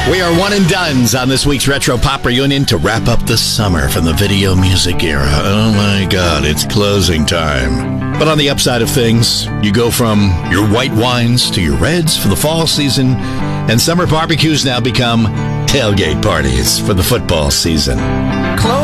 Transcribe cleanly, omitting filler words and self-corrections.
We are one and dones on this week's Retro Pop Reunion to wrap up the summer from the video music era. Oh my God, it's closing time. But on the upside of things, you go from your white wines to your reds for the fall season, and summer barbecues now become tailgate parties for the football season.